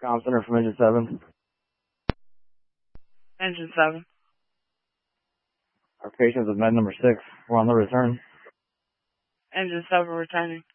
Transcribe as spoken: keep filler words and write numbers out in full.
Comm Center from Engine seven. Engine seven. Our patient's with med number six. We're on the return. Engine seven returning.